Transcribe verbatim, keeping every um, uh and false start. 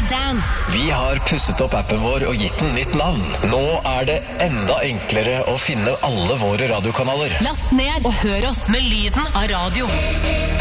Dance. Vi har pusset opp appen vår og gitt den nytt navn. Nå er det enda enklere å finne alle våre radiokanaler. Last ned og hør oss med lyden av radio.